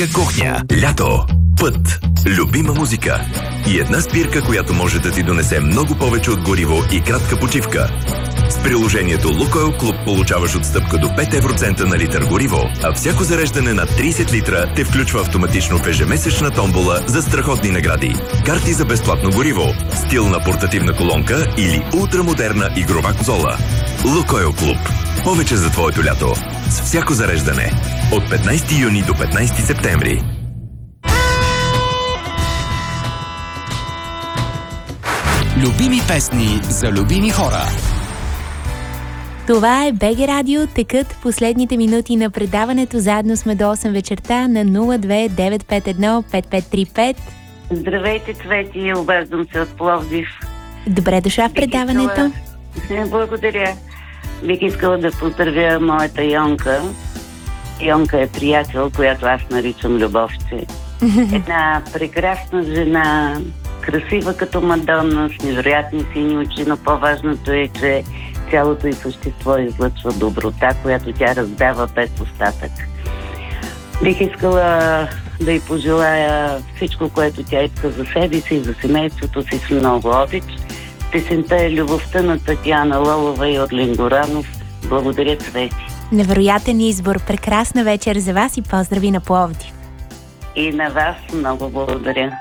Кухня. Лято. Път. Любима музика. И една спирка, която може да ти донесе много повече от гориво и кратка почивка. С приложението Lukoil Club получаваш отстъпка до 5 евроцента на литър гориво, а всяко зареждане на 30 литра те включва автоматично в ежемесечна томбола за страхотни награди. Карти за безплатно гориво, стилна портативна колонка или ултрамодерна игрова конзола. Lukoil Club. Повече за твоето лято. С всяко зареждане. От 15 юни до 15 септември. Любими песни за любими хора. Това е БГ Радио. Текат последните минути на предаването. Заедно сме до 8 вечерта на 02-951-5535. Здравейте, Цвети. Обаждам се от Пловдив. Добре дошла в предаването. Благодаря. Бих искала да поздравя моята Йонка. Йонка е приятел, която аз наричам Любовче. Една прекрасна жена, красива като Мадонна, с невероятни сини очи, но по-важното е, че цялото й същество излъчва доброта, която тя раздава без остатък. Бих искала да й пожелая всичко, което тя иска за себе си и за семейството си с много обич. Песента е "Любовта" на Татяна Лолова и Орлин Горанов. Благодаря, Цвети. Невероятен избор. Прекрасна вечер за вас и поздрави на Пловдив. И на вас много благодаря.